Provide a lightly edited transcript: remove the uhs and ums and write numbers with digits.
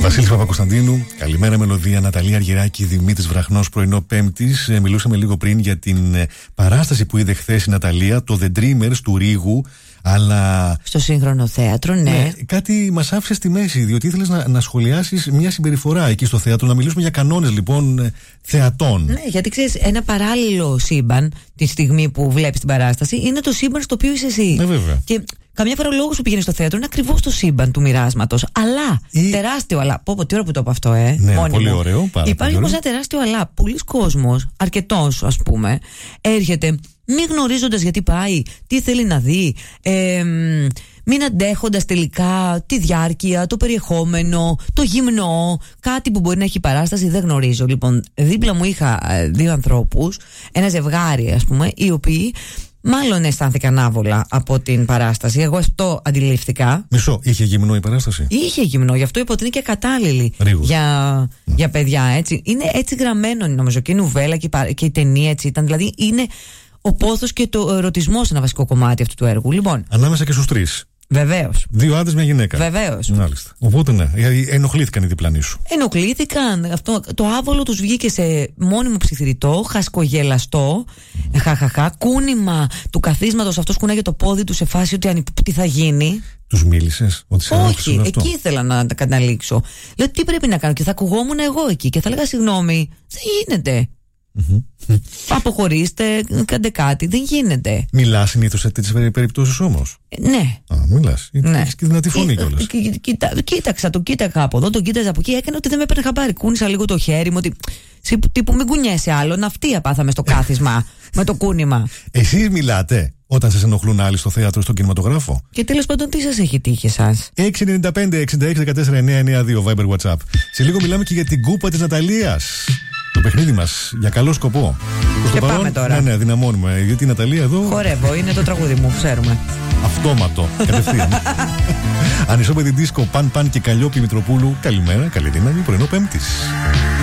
Βασίλης Παπακοσταντίνου, καλημέρα Μελωδία, Ναταλία Αργυράκη, Δημήτρης Βραχνός, πρωινό Πέμπτης. Μιλούσαμε λίγο πριν για την παράσταση που είδε χθες η Ναταλία, το The Dreamers του Ρήγου. Αλλά. Στο σύγχρονο θέατρο, ναι. Κάτι μας άφησε στη μέση, διότι ήθελες να σχολιάσεις μια συμπεριφορά εκεί στο θέατρο, να μιλήσουμε για κανόνες λοιπόν θεατών. Ναι, γιατί ξέρεις, ένα παράλληλο σύμπαν τη στιγμή που βλέπεις την παράσταση είναι το σύμπαν στο οποίο είσαι εσύ. Ναι, βέβαια. Και καμιά φορά ο λόγος που πηγαίνεις στο θέατρο είναι ακριβώς το σύμπαν του μοιράσματος. Αλλά, τεράστιο αλλά. Πω, τι ώρα που το είπα αυτό, Ναι, μόνιμο. Πολύ ωραίο. Υπάρχει όμως ένα τεράστιο αλλά. Πολλοί κόσμος, αρκετός ας πούμε, έρχεται. Μη γνωρίζοντας γιατί πάει, τι θέλει να δει, μην αντέχοντας τελικά τη διάρκεια, το περιεχόμενο, το γυμνό, κάτι που μπορεί να έχει παράσταση, δεν γνωρίζω. Λοιπόν, δίπλα μου είχα δύο ανθρώπους, ένα ζευγάρι ας πούμε, οι οποίοι μάλλον αισθάνθηκαν άβολα από την παράσταση. Εγώ αυτό αντιληφθήκα. Μισό, είχε γυμνό η παράσταση? Είχε γυμνό, γι' αυτό είπα ότι είναι και κατάλληλη για παιδιά. Έτσι. Είναι έτσι γραμμένο νομίζω και η νουβέλα και η ταινία έτσι ήταν. Δηλαδή είναι ο πόθος και το ερωτισμός ένα βασικό κομμάτι αυτού του έργου. Λοιπόν, ανάμεσα και στους τρεις. Βεβαίως. Δύο άντρες, μια γυναίκα. Βεβαίως. Μάλιστα. Οπότε ναι, ενοχλήθηκαν οι διπλανοί σου. Ενοχλήθηκαν. Αυτό, το άβολο τους βγήκε σε μόνιμο ψιθυριτό, χασκογελαστό, κούνημα του καθίσματος. Αυτός κουνάγε το πόδι του σε φάση ότι τι θα γίνει. Τους μίλησες ότι σε ενόχλησαν? Όχι, εκεί ήθελα να τα καταλήξω. Λέω τι πρέπει να κάνω και θα ακουγόμουν εγώ εκεί και θα έλεγα συγγνώμη, δεν γίνεται. Αποχωρήστε, κάντε κάτι, δεν γίνεται. Μιλάς συνήθως σε τέτοιες περιπτώσεις όμως? Ναι. Μιλάς. Ναι. Έχεις και δυνατή φωνή κιόλας. Κοίταξα, το κοίταγα από εδώ, το κοίταζα από εκεί, έκανε ότι δεν με έπαιρνε χαμπάρι. Κούνησα λίγο το χέρι μου, ότι τύπου μην κουνιέσαι άλλο. Ναυτία πάθαμε στο κάθισμα με το κούνημα. Εσείς μιλάτε όταν σας ενοχλούν άλλοι στο θέατρο, στον κινηματογράφο? Και τέλος πάντων, τι σας έχει τύχει εσάς? 695-66-14-992 Viber WhatsApp. Σε λίγο μιλάμε και για την κούπα της Ναταλίας. Το παιχνίδι μας για καλό σκοπό. Και πάμε τώρα. Ναι, δυναμώνουμε. Γιατί η Ναταλία εδώ. Χορεύω, είναι το τραγούδι μου, ξέρουμε. Αυτόματο, κατευθείαν. Ανισόπεδη δίσκο, Παν και Καλλιόπη Μητροπούλου. Καλημέρα, καλή δύναμη, πρωινό Πέμπτης.